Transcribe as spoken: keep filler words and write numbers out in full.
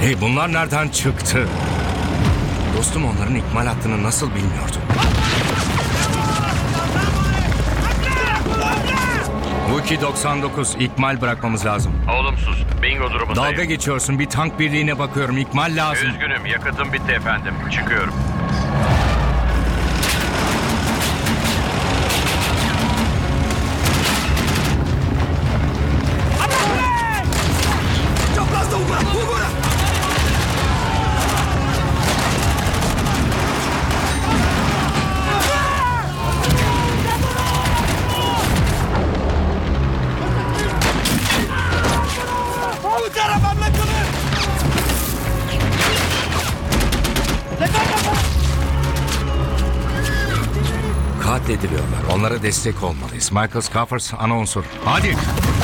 Hey, bunlar nereden çıktı? Dostum onların ikmal hattını nasıl bilmiyordu? Vuki doksan dokuz, ikmal bırakmamız lazım. Olumsuz. Bingo durumundayım. Dalga geçiyorsun, bir tank birliğine bakıyorum, ikmal lazım. Üzgünüm, yakıtım bitti efendim. Çıkıyorum. Katlediliyorlar. Onlara destek olmalıyız. Michael Scoffers, ana unsur. Hadi.